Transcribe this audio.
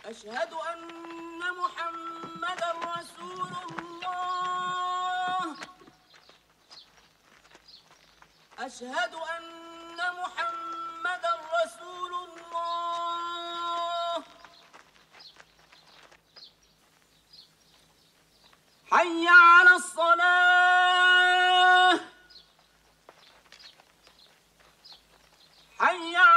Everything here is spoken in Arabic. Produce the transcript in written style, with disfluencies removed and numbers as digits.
أشهد أن محمدًا رسول الله. أشهد أن محمدًا رسول الله. حي على الصلاة. حي